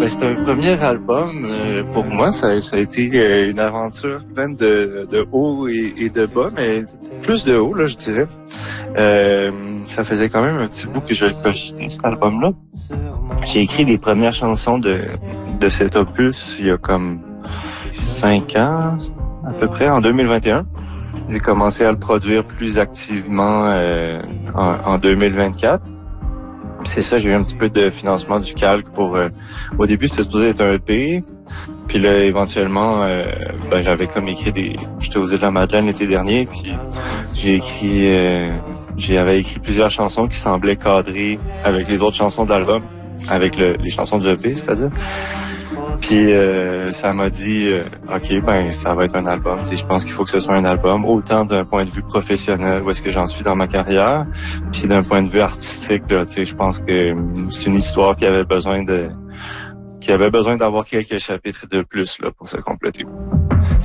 Ben, c'est un premier album. Pour moi, ça a été une aventure pleine de hauts et de bas, mais plus de hauts, là, je dirais. Ça faisait quand même un petit bout que je le cochitais, cet album-là. J'ai écrit les premières chansons de cet opus il y a comme 5 ans, à peu près, en 2021. J'ai commencé à le produire plus activement en 2024. C'est ça, j'ai eu un petit peu de financement du calque pour... au début, c'était supposé être un EP. Puis là, éventuellement, j'avais comme écrit j'étais aux Îles-de-la-Madeleine l'été dernier, puis j'avais écrit plusieurs chansons qui semblaient cadrer avec les autres chansons d'album, avec les chansons du EP, c'est-à-dire. Puis ça m'a dit, OK, ça va être un album. Je pense qu'il faut que ce soit un album, autant d'un point de vue professionnel, où est-ce que j'en suis dans ma carrière, puis d'un point de vue artistique, là, je pense que c'est une histoire qui avait besoin d'avoir quelques chapitres de plus là pour se compléter.